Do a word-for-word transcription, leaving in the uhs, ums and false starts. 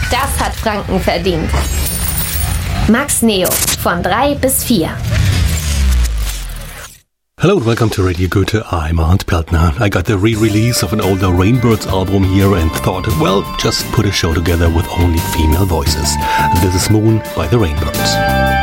Das hat Franken verdient. Max Neo von drei bis vier. Hello and welcome to Radio Goethe. I'm Arndt Peltner. I got the re-release of an older Rainbirds album here and thought, well, just put a show together with only female voices. This is Moon by the Rainbirds.